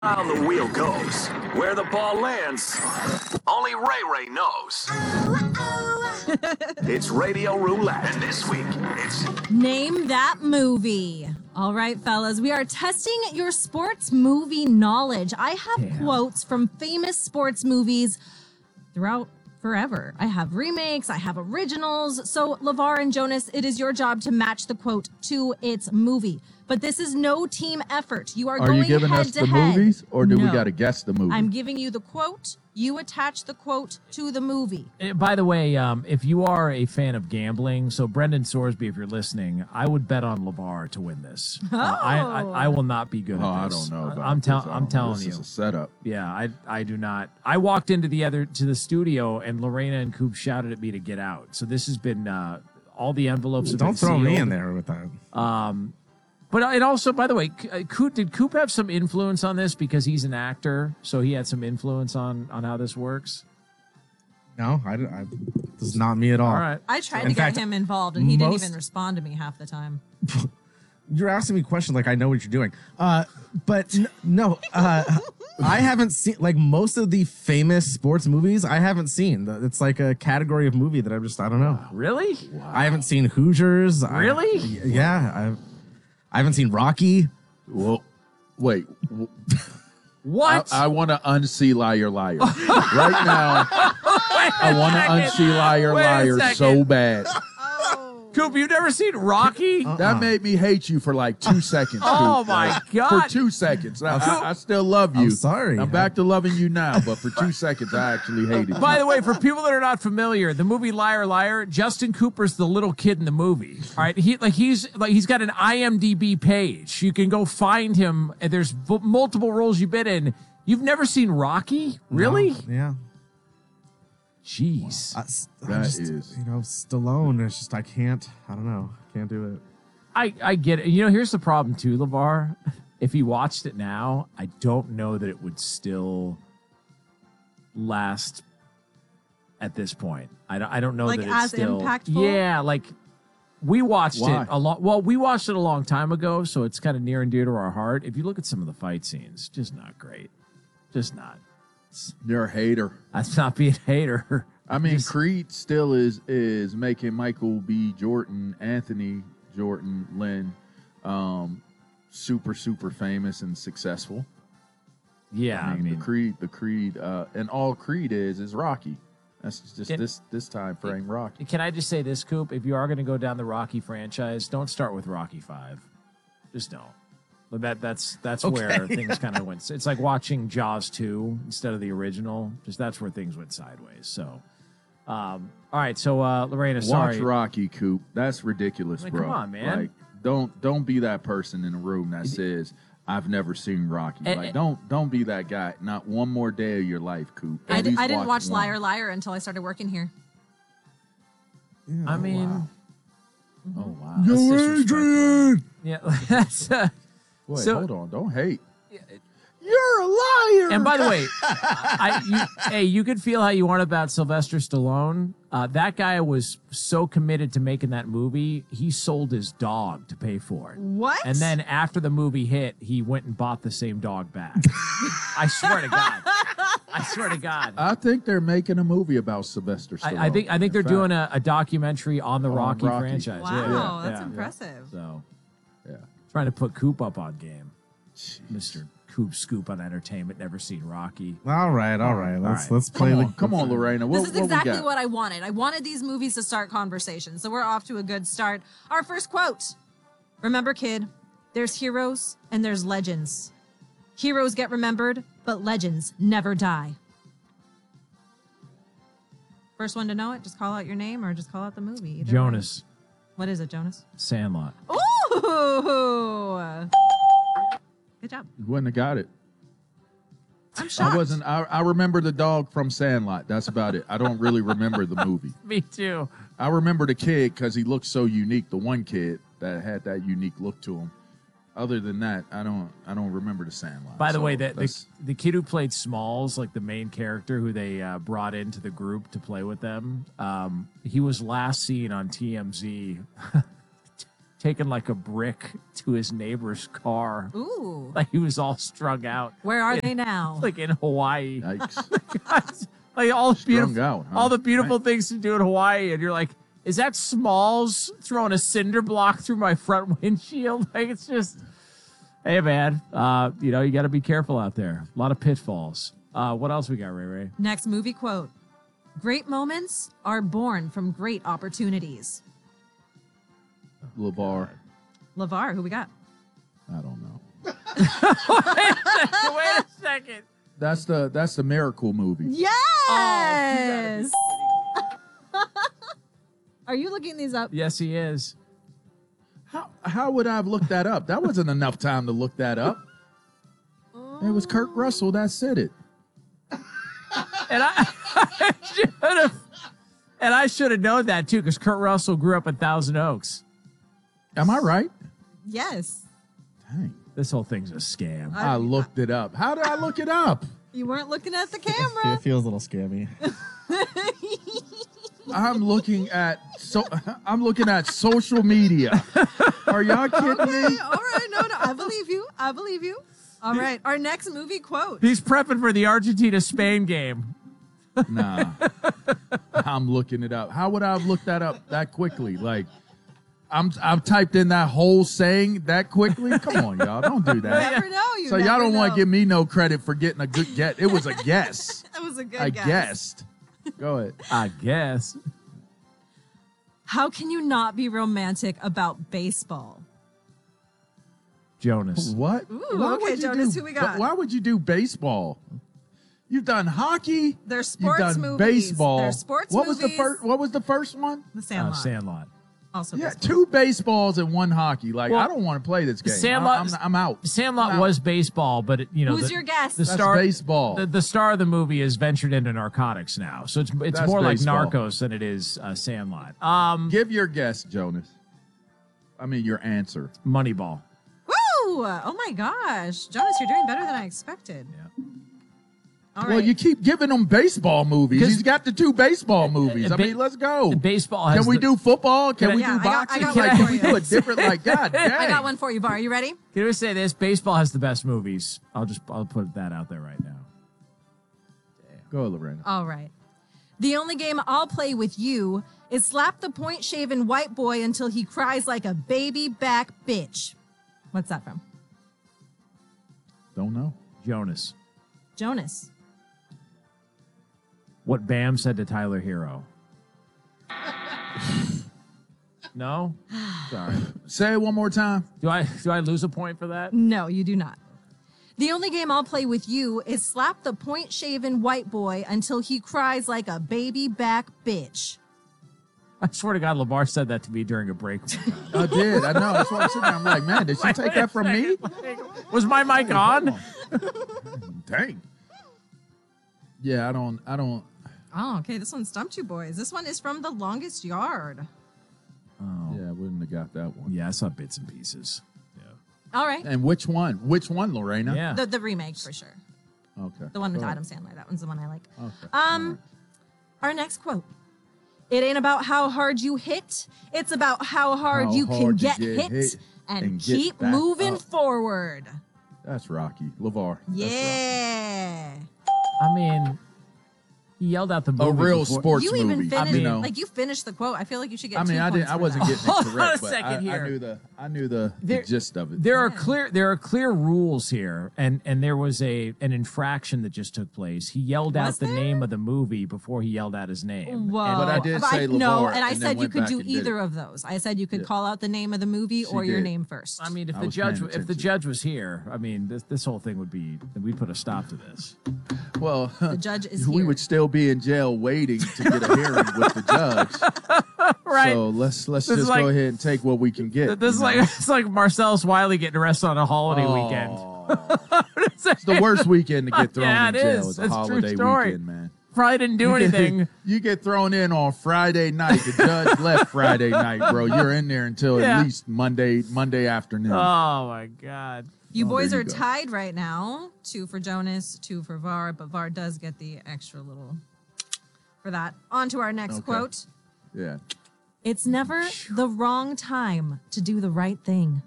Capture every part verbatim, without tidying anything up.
How the wheel goes, where the ball lands, only Ray Ray knows. It's Radio Roulette, and this week it's Name That Movie. All right, fellas, we are testing your sports movie knowledge. I have Yeah. quotes from famous sports movies throughout forever. I have remakes, I have originals. So, LeVar and Jonas, it is your job to match the quote to its movie. But this is no team effort. You are, Are going you giving head us to the head. movies, or do we No. got to guess the movie? I'm giving you the quote. You attach the quote to the movie. Uh, By the way, um, if you are a fan of gambling, so Brendan Sorsby, if you're listening, I would bet on LeVar to win this. Uh, I, I I will not be good oh, at I this. don't know. About I'm, tell- this. I I'm don't- telling this you. is a setup. Yeah, I I do not. I walked into the other to the studio and Lorena and Coop shouted at me to get out. So this has been uh, all the envelopes. Have Don't been throw me sealed. in there with that. Um, but it also, by the way, C- uh, Coop, did Coop have some influence on this because he's an actor? So he had some influence on on how this works. No, I, I, this is not me at all. All right. I tried In to fact, get him involved, and he didn't most- even respond to me half the time. You're asking me questions like I know what you're doing. Uh, but n- no, uh, I haven't seen like most of the famous sports movies. I haven't seen. It's like a category of movie that I'm just I don't know. Really? I haven't seen Hoosiers. I- Really? yeah, I, I haven't seen Rocky. Well, wait. w- What? I, I want to unsee Liar Liar right now. I want to unsee Liar Wait a Liar second. so bad. Coop, you've never seen Rocky? That made me hate you for like two seconds. Oh, Coop. my Like, God. For two seconds. I, I, I still love you. I'm sorry. I'm back to loving you now, but for two seconds, I actually hated you. By the way, for people that are not familiar, the movie Liar Liar, Justin Cooper's the little kid in the movie. All right, he like he's like he's got an I M D B page. You can go find him. And there's v- multiple roles you've been in. You've never seen Rocky, really? No, yeah. Jeez, I, s- I That just, is- you know, Stallone. It's just I can't. I don't know. Can't do it. I I get it. You know, here's the problem too, LeVar. If he watched it now, I don't know that it would still last at this point. I don't. I don't know Like, that it's as still impactful? Yeah, like we watched Why? it a lot. Well, we watched it a long time ago, so it's kind of near and dear to our heart. If you look at some of the fight scenes, just not great. Just not. You're a hater. That's not being a hater. I mean, Just- Creed still is is making Michael B. Jordan, Anthony Jordan, Lynn, um, super super famous and successful. Yeah, I mean, the Creed, the Creed, uh, and all Creed is is Rocky. That's just Can- this this time frame Rocky. Can I just say this, Coop? If you are going to go down the Rocky franchise, don't start with Rocky Five. Just don't. But That that's that's where things kind of went. It's like watching Jaws two instead of the original. Just that's where things went sideways. So, um, all right. So, uh, Lorena, Watch sorry. Rocky, Coop. That's ridiculous, Like, bro. come on, man. Like, don't don't be that person in a room that says I've never seen Rocky. And- like, don't don't be that guy. Not one more day of your life, Coop. I, At d- least I didn't watch one. Liar Liar until I started working here. I mean, Oh wow. that's disrespectful. Yeah, that's. Uh, Wait, so- hold on. Don't hate. You're a liar. And by the way, I, you, hey, you could feel how you want about Sylvester Stallone. Uh, that guy was so committed to making that movie, he sold his dog to pay for it. What? And then after the movie hit, he went and bought the same dog back. I swear to God. I swear to God. I think they're making a movie about Sylvester Stallone. I, I think I think they're In doing fact. a, a documentary on the On Rocky, Rocky. franchise. Wow, Yeah, that's yeah. impressive. So Yeah. trying to put Coop up on game. Mister Coop Scoop on entertainment, never seen Rocky. All right, all right. Let's right. let's play Come the on, come on, Lorena. What, This is what we exactly got? what I wanted. I wanted these movies to start conversations, so we're off to a good start. Our first quote. Remember, kid, there's heroes and there's legends. Heroes get remembered, but legends never die. First one to know it, just call out your name or just call out the movie. Either way. Jonas, What is it, Jonas? Sandlot. Ooh! Good job. You wouldn't have got it. I'm shocked. I wasn't. I, I remember the dog from Sandlot. That's about it. I don't really remember the movie. Me too. I remember the kid because he looked so unique. The one kid that had that unique look to him. Other than that, I don't. I don't remember the Sandlot. By the So way, the, the that's- the kid who played Smalls, like the main character who they uh, brought into the group to play with them, um, he was last seen on T M Z taking like a brick to his neighbor's car. Ooh. Like he was all strung out. Where are in- they now? Like in Hawaii. Yikes. Like all the Strung beautiful, out, huh? all the beautiful things to do in Hawaii, and you're like, is that Smalls throwing a cinder block through my front windshield? Like it's just, hey man, uh, you know you got to be careful out there. A lot of pitfalls. Uh, what else we got, Ray Ray? Next movie quote. Great moments are born from great opportunities. LeVar. LeVar, who we got? I don't know. Wait a second. That's the that's the Miracle movie. Yes. Are you looking these up? Yes, he is. How how would I have looked that up? That wasn't enough time to look that up. It was Kurt Russell that said it. And I, I should have, and I should have known that too, because Kurt Russell grew up in Thousand Oaks. Am I right? Yes. Dang. This whole thing's a scam. I looked it up. How did I look it up? You weren't looking at the It camera. feels a little scammy. I'm looking at so I'm looking at social media. Are y'all kidding Okay, me? all right. No, no. I believe you. I believe you. All right. Our next movie quote. He's prepping for the Argentina-Spain game. Nah. I'm looking it up. How would I have looked that up that quickly? Like I'm I've typed in that whole saying that quickly. Come on, y'all. Don't do You that. never know. You So y'all never don't want know. to give me no credit for getting a good get. It was a guess. That was a good I guess. guessed. Go ahead. I guess. How can you not be romantic about baseball? Jonas. What? Ooh, Why okay, would you Jonas, do- who we got? Why would you do baseball? You've done hockey. They're sports You've done movies. baseball. They're sports what was the movies. first? What was the first one? The Uh, Sandlot. Sandlot. Also Yeah, baseball. two baseballs and one hockey. Like Well, I don't want to play this game. Sandlot- I, I'm, I'm out. Sandlot I'm out. was baseball, but it, you know, Who's the, your guess? The That's star, baseball. The, the star of the movie has ventured into narcotics now, so it's it's That's more baseball. like Narcos than it is uh, Sandlot. Um, Give your guess, Jonas. I mean your answer. Moneyball. Woo! Oh my gosh. Jonas, you're doing better than I expected. Yeah. All Well, right. you keep giving him baseball movies. 'Cause- He's got the two baseball movies. I Ba- mean, let's go. Baseball has Can we the- do football? Can Can I- we Yeah, do I got- I boxing? got Like, one can for we you. do a different? Like, God dang. I got one for you, Bar. Are you ready? Can we say this? Baseball has the best movies. I'll just I'll put that out there right now. Go, Lorena. All right. The only game I'll play with you is slap the point shaven white boy until he cries like a baby back bitch. What's that from? Don't know. Jonas. Jonas. What Bam said to Tyler Hero. No? Sorry. Say it one more time. Do I do I lose a point for that? No, you do not. The only game I'll play with you is slap the point shaven white boy until he cries like a baby back bitch. I swear to God, LeVar said that to me during a break. I did. I know. That's why I'm sitting there. I'm like, man, did she take that from me? Was my mic on? Dang. Yeah, I don't. I don't. Oh, okay. This one stumped you boys. This one is from The Longest Yard. Oh. Yeah, I wouldn't have got that one. Yeah, I saw bits and pieces. Yeah. All right. And which one? Which one, Lorena? Yeah. The, the remake for sure. Okay. The one with Go Adam Sandler. That one's the one I like. ahead. Okay. Um, our next quote. It ain't about how hard you hit. It's about how hard How you can hard you get, get hit, hit and, and get keep back moving up. forward. That's Rocky. LeVar. That's Yeah. I mean, he yelled out the movie. A real before- sports You movie. even finished, you know, like you finished the quote. I feel like you should get I mean, two I didn't. points I for wasn't that. getting it Hold on correct, a but second I, here. I knew the. I knew the, the There- gist of it. There are Yeah. clear there are clear rules here, and and there was a an infraction that just took place. He yelled Was out the there? name of the movie before he yelled out his name. Whoa. And- But I did say no, LeVar and I and then said you went could back do and did either it. of those. I said you could Yeah. call out the name of the movie She or your did. name first. I mean, if I the was judge paying if the attention. judge was here, I mean, this this whole thing would be we put a stop to this. Well, the judge is we here. would still be in jail waiting to get a hearing with the judge. Right. So let's let's This is just like- go ahead and take what we can get. This is you like know? it's like Marcellus Wiley getting arrested on a holiday weekend. Aw. It's the worst weekend to get thrown Yeah, in it jail. is. It's a It's a true holiday story. weekend, man. Probably didn't do You get- anything. You get thrown in on Friday night. The judge left Friday night, bro. You're in there until Yeah. at least Monday Monday afternoon. Oh my God. You Oh, boys there are you go. tied right now. Two for Jonas, two for Var, but Var does get the extra little for that. On to our next Okay. quote. yeah. It's never the wrong time to do the right thing.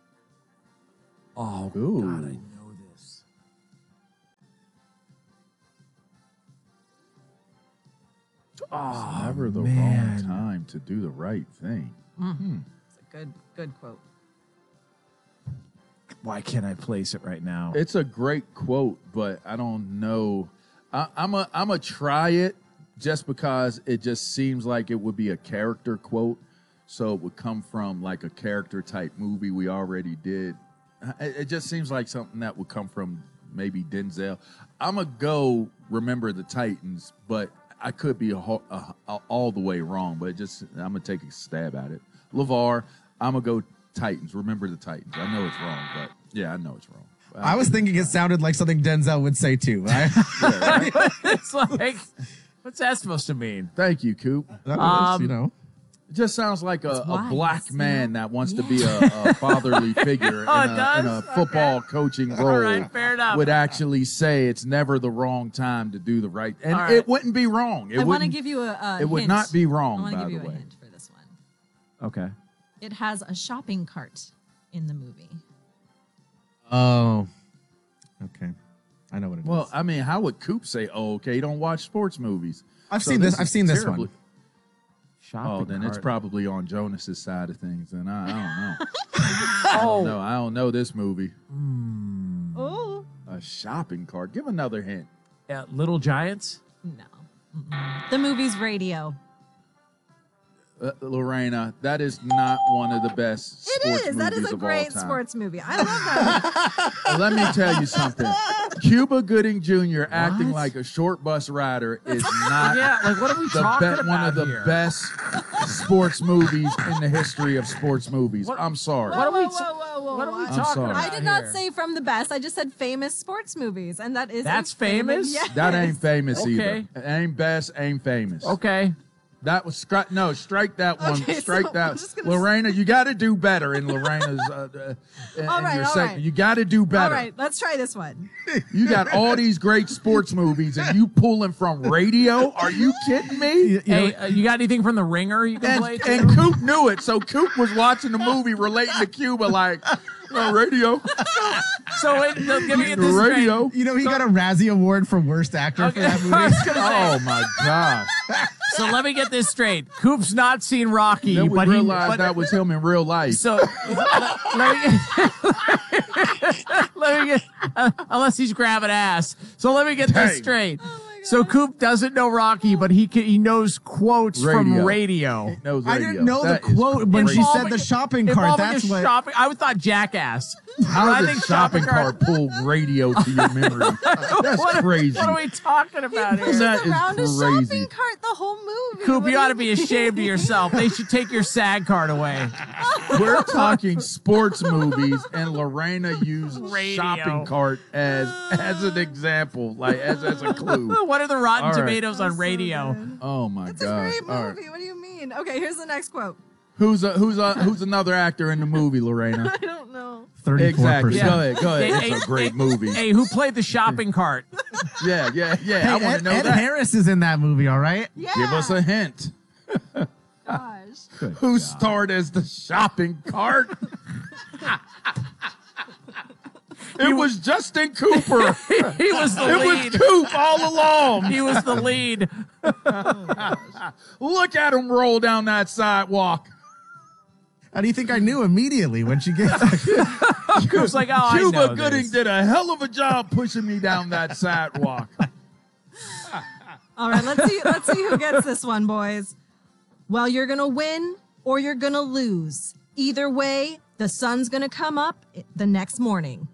Oh, Ooh. God, I know this. Oh, Never the man. wrong time to do the right thing. It's a good, good quote. Why can't I place it right now? It's a great quote, but I don't know. I, I'm a I'm a try it just because it just seems like it would be a character quote, so it would come from like a character type movie we already did. It, it just seems like something that would come from maybe Denzel. I'm gonna go Remember the Titans, but I could be a, ho- a, a, all the way wrong. But it just I'm gonna take a stab at it. LeVar, I'm gonna go Titans. Remember the Titans. I know it's wrong, but yeah, I know it's wrong. I was thinking it sounded like something Denzel would say too. I, It's like, what's that supposed to mean? Thank you, Coop. that was, Um, you know. It just sounds like a, a wise, black you man know? that wants to be a, a fatherly figure in, Oh, it a, in a does? football coaching role. right, fair enough. Would actually say it's never the wrong time to do the right, and All right. it wouldn't be wrong. It I want to wouldn't- give you a, a It would hint. not be wrong. I want to by give the you a way, hint for this one. Okay. It has a shopping cart in the movie. Oh, okay. I know what it is. well, I mean, how would Coop say, "Oh, okay, you don't watch sports movies"? I've So seen this. is I've seen this terribly- one. Shopping Oh, then it's cart. probably on Jonas's side of things. Then I, I don't know. I Oh, don't know. I don't know this movie. Oh A shopping cart. Give another hint. yeah, Little Giants. no! Mm-mm. The movie's Radio. Uh, Lorena, that is not one of the best It sports is. That is movies a of all great time. sports movie. I love that. Let me tell you something. Cuba Gooding Junior acting What? like a short bus rider is not Yeah, like what are we the talking be- about one of the here? best sports movies in the history of sports movies. What- I'm sorry. What are we? Whoa, whoa, whoa, whoa, What are we whoa. I'm talking sorry. about I did not here? say from the best. I just said famous sports movies, and that is a That's famous? Yes. That ain't famous Okay. either. Ain't best, ain't famous. Okay. That was stri- no, strike that one. Okay, strike so that. I'm just gonna- Lorena, you got to do better in Lorena's. Uh, uh, in All right, your all segment. right. You got to do better. All right, let's try this one. You got all these great sports movies, and you pulling from radio? Are you kidding me? You know, Hey, uh, you got anything from the Ringer you can And, play? and too? Coop knew it, so Coop was watching the movie relating to Cuba, like uh, radio, So wait, no, give me the this straight. radio. you know, he got a Razzie Award for worst actor for Okay. that I movie. was gonna say, Oh my gosh! so let me get this straight. Coop's not seen Rocky, Then we but he realized but, that was him in real life. So let, let me let me get uh, unless he's grabbing ass. So let me get this Dang. straight. So Coop doesn't know Rocky, but he can, he knows quotes from Radio. radio. Knows I radio. didn't know That the is quote when she Involving- said the shopping cart. Involving That's a what. shopping. I thought Jackass. How I did think the shopping shopping cart pull radio to your memory? That's What, crazy. what are we talking about Pushes here? That is around a crazy. shopping cart the whole movie. Coop, What you do ought to be mean? ashamed of yourself. They should take your SAG card away. We're talking sports movies, and Lorena used Radio. shopping cart as as an example, like as as a clue. What are the Rotten All right. Tomatoes on So radio? good. Oh my It's a gosh! great All right. movie. What do you mean? Okay, here's the next quote. Who's a, who's a, who's another actor in the movie, Lorena? I don't know. thirty-four Exactly. percent. Go ahead. Go ahead. Hey, It's a hey, great hey, movie. Hey, who played the shopping cart? Yeah, yeah, yeah. Hey, I want Ed, to know Ed that. Harris is in that movie, all right? Yeah. Give us a hint. Gosh. Who starred as the shopping cart? It was Justin Cooper. He was the It lead. was Coop all along. He was the lead. Look at him roll down that sidewalk. How do you think I knew immediately when she gave Coop's like, oh, I Cuba know Gooding this. did a hell of a job pushing me down that sidewalk. All right, let's see. Let's see who gets this one, boys. Well, you're gonna win or you're gonna lose. Either way, the sun's gonna come up the next morning.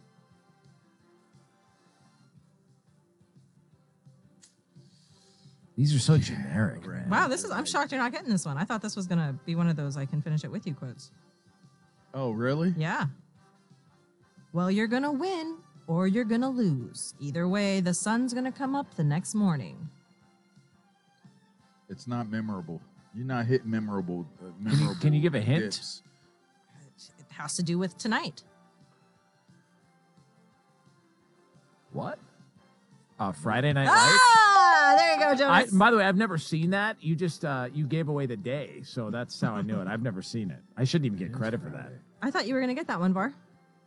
These are so generic, man. Wow, this is. I'm shocked you're not getting this one. I thought this was gonna be one of those I can finish it with you quotes. Oh, really? Yeah. Well, you're gonna win or you're gonna lose. Either way, the sun's gonna come up the next morning. It's not memorable. You're not hitting memorable. Uh, Can you, memorable can you give a hint? bits. It has to do with tonight. What? Uh, Friday Night Lights? Ah, Yeah, there you go, I, Jonas. by the way, I've never seen that. You just uh, you gave away the day, so that's how I knew it. I've never seen it. I shouldn't even get credit for that. I thought you were going to get that one, Var.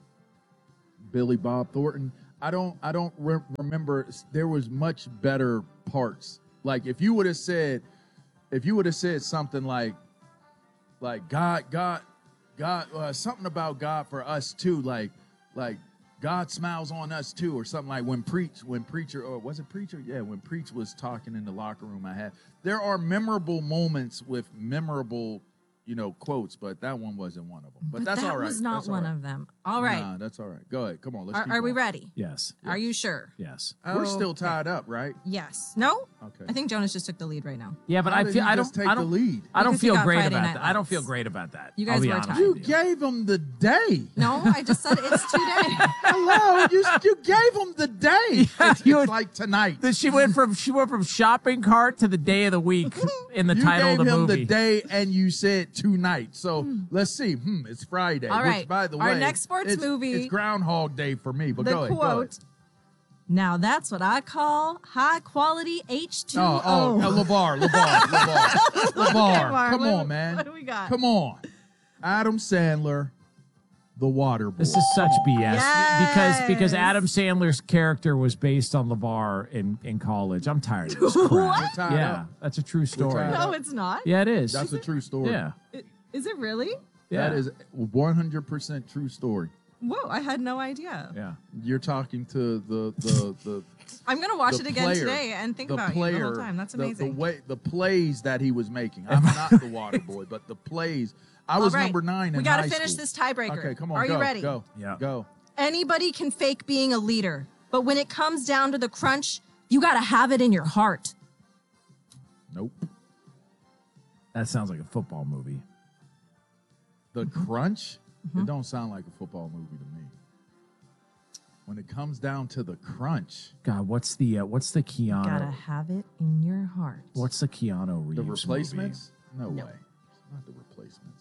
Billy Bob Thornton. I don't I don't re- remember. There was much better parts. Like if you would have said, if you would have said something like, like God, God, God, uh, something about God for us too. Like, like God smiles on us too, or something like when preach, when preacher, or was it preacher? Yeah, when preach was talking in the locker room. I had. There are memorable moments with memorable, you know, quotes, but that one wasn't one of them. But, But that's that all right. was not That's all one right. of them. All right. Nah, that's all right. Go ahead. Come on. Let's Are, keep are we going. ready? Yes. Are you sure? Yes. We're Oh, still okay. tied up, right? Yes. No? Okay. I think Jonas just took the lead right now. Yeah, but How I did feel he I don't just take I the don't lead? I don't Because he feel got great Friday about Night that. I don't Lights. feel great about that. You I'll guys be were honest tied. You with you. gave him the day. No, I just said it's today. Hello, you you gave him the day. It's, you- it's like tonight. That she went from she went from shopping cart to the day of the week in the You title gave of the him movie. the day, and you said tonight. So let's see. Hmm, it's Friday. All which, right. by the Our way, next sports it's, movie- It's Groundhog Day for me. But the go ahead. Go quote. ahead. Now that's what I call high quality H two O. Oh, oh, oh, LeVar, LeVar, LeVar, LeVar. Var, Come what- on, man. what do we got? Come on. Adam Sandler, the water boy. This is such B S because because Yes. Adam Sandler's character was based on LeVar in, in college. I'm tired of this crap. What? tied Yeah, up. that's a true story. tied No, it's not. Yeah, it is. That's a true story. Yeah, I- Is it really? yeah. That is one hundred percent true story. Whoa, I had no idea. Yeah. You're talking to the the the I'm going to watch the it again player, today and think the about player, you the whole time. That's the- amazing. The, way the plays that he was making. I'm not the water boy, but the plays. I was All right. number nine in We gotta high finish school. this tiebreaker. Okay, come on. Are go, you ready? Go. Yeah. Go. Anybody can fake being a leader, but when it comes down to the crunch, you got to have it in your heart. Nope. That sounds like a football movie. The Crunch. Mm-hmm. It don't sound like a football movie to me. When it comes down to the crunch, God, what's the uh, what's the Keanu? Got to have it in your heart. What's the Keanu Reeves the movie? replacements? No, No. way. It's not the replacements.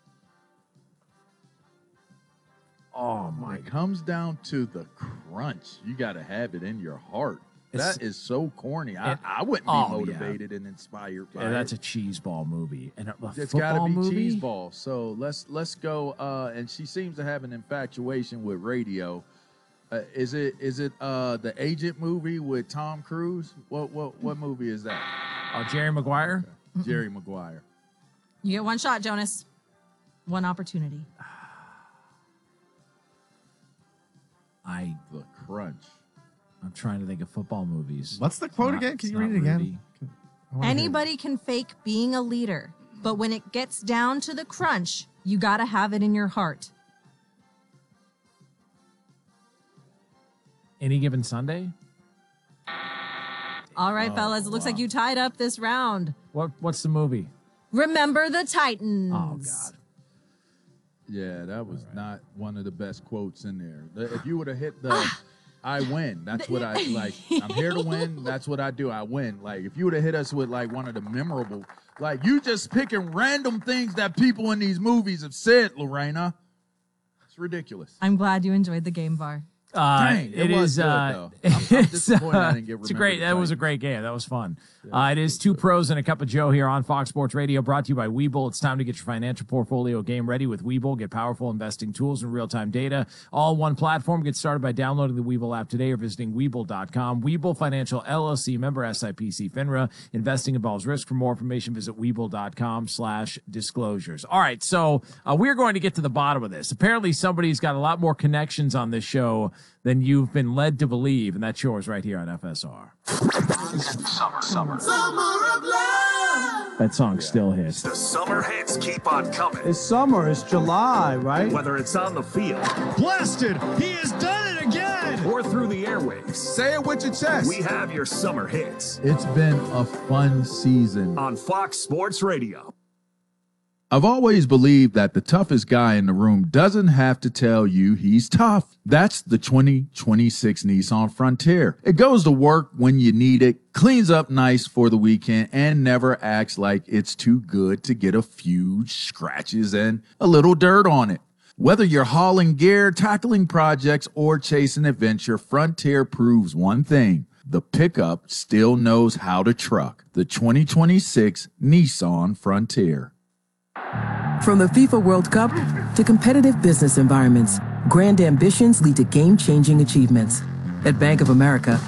Oh When my it comes down to the crunch, you got to have it in your heart. It's- That is so corny. I, It- I wouldn't oh, be yeah. motivated and inspired by Yeah, that's it. a cheese ball movie. And a, a It's football got to be movie? cheese ball. So let's let's go. Uh, and she seems to have an infatuation with radio. Uh, is it is it uh, the Agent movie with Tom Cruise? What what what movie is that? Oh, Jerry Maguire. Jerry Maguire. You get one shot, Jonas. One opportunity. I The Crunch. I'm trying to think of football movies. What's the quote Not- again? Can it's you read not it again? Rudy. I wanna hear it. Anybody can fake being a leader, but when it gets down to the crunch, you got to have it in your heart. Any Given Sunday? All right, Oh, fellas, it looks wow. like you tied up this round. What What's the movie? Remember the Titans. Oh God. Yeah, that was not one of the best quotes in there. The- If you would have hit the I win, that's what I like. I'm here to win. That's what I do. I win. Like if you would have hit us with like one of the memorable, like you just picking random things that people in these movies have said, Lorena. It's ridiculous. I'm glad you enjoyed the game, Var. Uh, Dang, it it was is. good, uh, though. I'm- I'm it's, disappointed I didn't get it's a Remember great. the That was a Titans. great game. That was fun. Uh, it is two pros and a cup of Joe here on Fox Sports Radio, brought to you by Webull. It's time to get your financial portfolio game ready with Webull. Get powerful investing tools and real-time data, all on one platform. Get started by downloading the Webull app today or visiting Webull dot com. Webull Financial L L C, member S I P C FINRA. Investing involves risk. For more information, visit Webull dot com slash disclosures. All right, so uh, we're going to get to the bottom of this. Apparently, somebody's got a lot more connections on this show than you've been led to believe, and that's yours right here on F S R. Summer, summer. That song still hits. The summer hits keep on coming. It's summer, it's July, right? Whether it's on the field Blasted! He has done it again! or through the airwaves, Say it with your chest. we have your summer hits It's been a fun season. on Fox Sports Radio. I've always believed that the toughest guy in the room doesn't have to tell you he's tough. That's the twenty twenty-six Nissan Frontier. It goes to work when you need it, cleans up nice for the weekend, and never acts like it's too good to get a few scratches and a little dirt on it. Whether you're hauling gear, tackling projects, or chasing adventure, Frontier proves one thing. the pickup still knows how to truck. The twenty twenty-six Nissan Frontier. From the FIFA World Cup to competitive business environments, grand ambitions lead to game-changing achievements. At Bank of America,